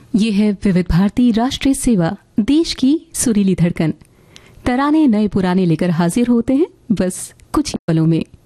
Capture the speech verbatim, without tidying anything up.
ये है विविध भारती राष्ट्रीय सेवा, देश की सुरीली धड़कन। तराने नए पुराने लेकर हाजिर होते हैं बस कुछ ही पलों में।